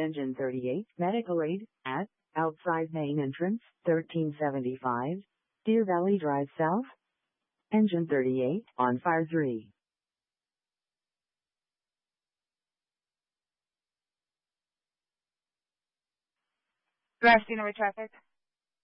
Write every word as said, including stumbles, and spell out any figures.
Engine thirty-eight, medical aid, at, outside main entrance, thirteen seventy-five, Deer Valley Drive South. Engine thirty-eight, on fire three. Last seen with traffic.